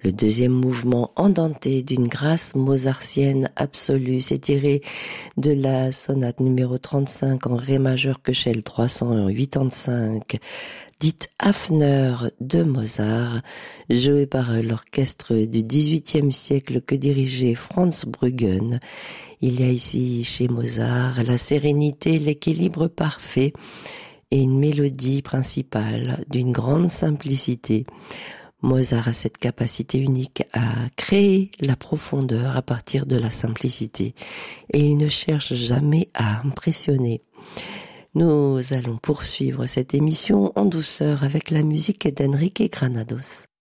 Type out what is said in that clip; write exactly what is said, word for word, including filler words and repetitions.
Le deuxième mouvement andante d'une grâce mozartienne absolue, c'est tiré de la sonate numéro trente-cinq en ré majeur Köchel trois cent quatre-vingt-cinq, dite Hafner de Mozart, jouée par l'orchestre du dix-huitième siècle que dirigeait Franz Bruggen. Il y a ici chez Mozart la sérénité, l'équilibre parfait et une mélodie principale d'une grande simplicité. Mozart a cette capacité unique à créer la profondeur à partir de la simplicité et il ne cherche jamais à impressionner. Nous allons poursuivre cette émission en douceur avec la musique d'Enrique Granados.